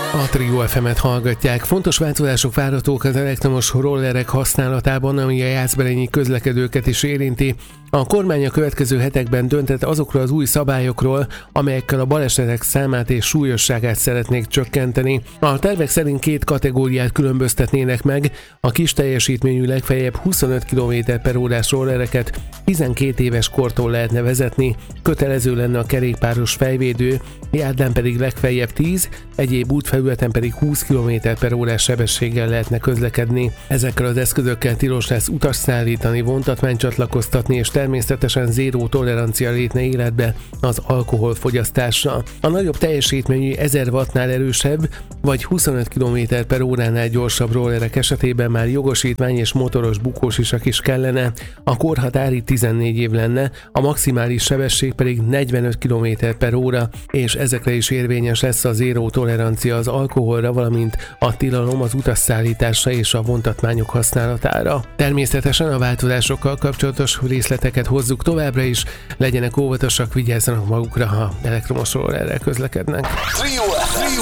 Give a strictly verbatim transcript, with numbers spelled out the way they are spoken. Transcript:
A Trio ef emet hallgatják. Fontos változások várhatók az elektromos rollerek használatában, ami a jászberényi közlekedőket is érinti. A kormány a következő hetekben döntett azokról az új szabályokról, amelyekkel a balesetek számát és súlyosságát szeretnék csökkenteni. A tervek szerint két kategóriát különböztetnének meg, a kis teljesítményű legfeljebb huszonöt kilométer per órás rollereket tizenkét éves kortól lehetne vezetni, kötelező lenne a kerékpáros fejvédő, járdán pedig legfeljebb tíz, egyéb útfelületen pedig húsz kilométer per órás sebességgel lehetne közlekedni. Ezekkel az eszközökkel tilos lesz utast szállítani, vontatmányt csatlakoztatni, és természetesen zéró tolerancia lépne életbe az alkoholfogyasztásra. A nagyobb teljesítményű ezer wattnál erősebb, vagy huszonöt kilométer per óránál gyorsabb rollerek esetében már jogosítvány és motoros bukósisak is kellene. A korhatár itt tizennégy év lenne, a maximális sebesség pedig negyvenöt kilométer per óra, és ezekre is érvényes lesz a zéró tolerancia az alkoholra, valamint a tilalom az utasszállításra és a vontatmányok használatára. Természetesen a változásokkal kapcsolatos részleteket hozzuk továbbra is, legyenek óvatosak, vigyázzanak magukra, ha elektromos rollerrel közlekednek. Trio